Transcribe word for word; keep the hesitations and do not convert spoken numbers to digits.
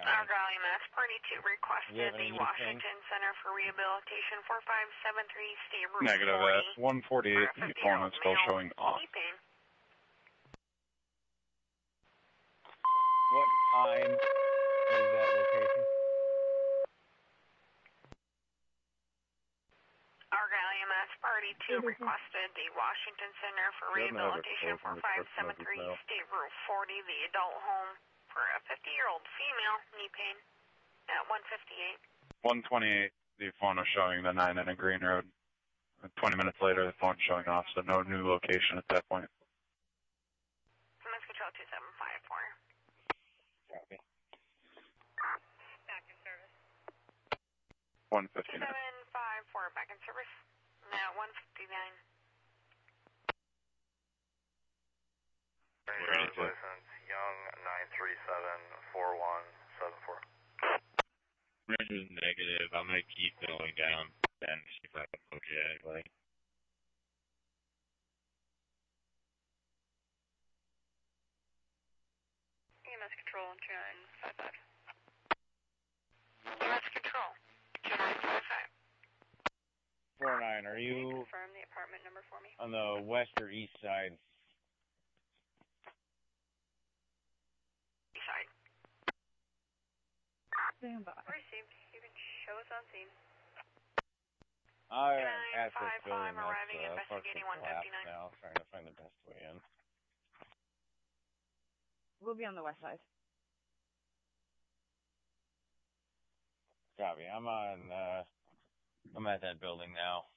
Argyle E M S, Party two requested the Washington Center for Rehabilitation four five seven three, State Route Negative forty. at one forty-eight, the phone is still showing off. What time is that location? Argyle E M S, Party two requested the Washington Center for Rehabilitation four five seven three, State Route forty, the adult home for a fifty-year-old female, knee pain, at one fifty-eight. one twenty-eight, the phone is showing the nine in a Green Road. twenty minutes later, the phone's showing off, so no new location at that point. Mass Control two seven five four. Copy. Back in service. one fifty-nine. two seven five four, back in service. At one fifty-nine. Driver's license, Young nine three seven four one seven four. Ranger's negative. I'm going to keep going down and see if I can approach you anybody. E M S Control, two nine five five. E M S Control, two nine five five. four nine, are Can you you confirm the apartment number for me? on the west or east side? East side. Stand by. Received. You can show us on scene. I'm nine at this five five, building arriving, that's uh, partially investigating one collapsed fifty-nine. now, trying to find the best way in. We'll be on the west side. Copy. I'm on, uh, I'm at that building now.